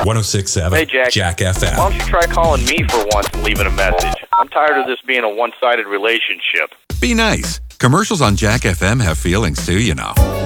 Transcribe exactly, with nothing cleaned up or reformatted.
one oh six point seven Hey, Jack. Jack F M. Why don't you try calling me for once and leaving a message? I'm tired of this being a one-sided relationship. Be nice. Commercials on Jack F M have feelings too, you know.